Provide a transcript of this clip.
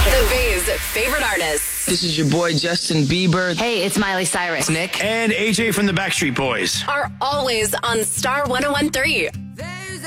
The Bay's favorite artists. This is your boy Justin Bieber. Hey, it's Miley Cyrus. Nick. And AJ from the Backstreet Boys. Are always on Star 101.3.